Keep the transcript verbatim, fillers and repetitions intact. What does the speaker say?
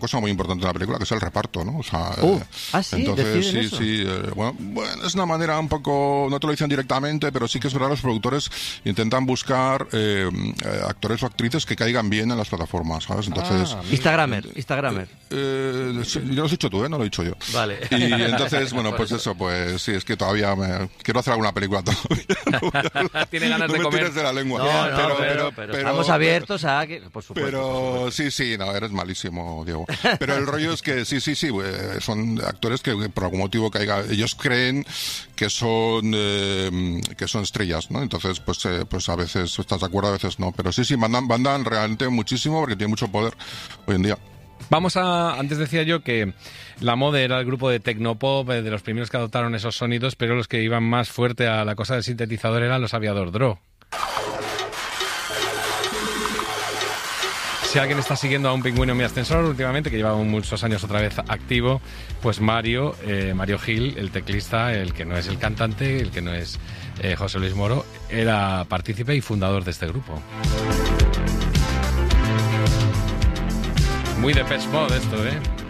cosa muy importante de la película, que es el reparto, ¿no? O sea, uh, eh, ¿ah, sí? entonces sí, eso? sí, eh, bueno, bueno, es una manera un poco, no te lo dicen directamente, pero sí que es verdad, los productores intentan buscar eh, eh, actores o actrices que caigan bien en las plataformas, ¿sabes? Entonces, ah, Instagramer, Instagramer. Eh, eh, sí, ya lo has dicho tú, ¿eh? No lo he dicho yo. Vale. Y entonces, bueno, pues eso, pues sí, es que todavía me, quiero hacer alguna película todavía. No, Tiene ganas no de me comer. tires de la lengua. No, no, pero, pero, pero, pero pero- estamos abiertos a que, por supuesto. Pero por supuesto. sí, sí, no, eres malísimo, Diego. Pero el rollo es que sí, sí, sí, eh, son actores que por algún motivo caiga, ellos creen que son eh, que son estrellas, ¿no? Entonces, pues eh, pues a veces estás de acuerdo, a veces no. Pero sí, sí, mandan, mandan realmente muchísimo porque tienen mucho poder hoy en día. Vamos a... Antes decía yo que La Mode era el grupo de Tecnopop, de los primeros que adoptaron esos sonidos, pero los que iban más fuerte a la cosa del sintetizador eran los Aviador Draw. Si alguien está siguiendo a Un Pingüino en mi ascensor últimamente, que lleva muchos años otra vez activo, pues Mario, eh, Mario Gil, el teclista, el que no es el cantante, el que no es eh, José Luis Moro, era partícipe y fundador de este grupo. Muy de Depeche Mode esto, ¿eh?